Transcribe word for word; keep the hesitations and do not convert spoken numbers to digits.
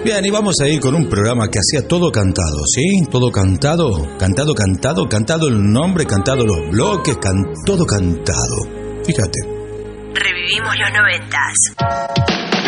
Bien, y vamos a ir con un programa que hacía todo cantado, ¿sí? Todo cantado, cantado, cantado, cantado el nombre, cantado los bloques, can... todo cantado. Fíjate. Revivimos los noventas.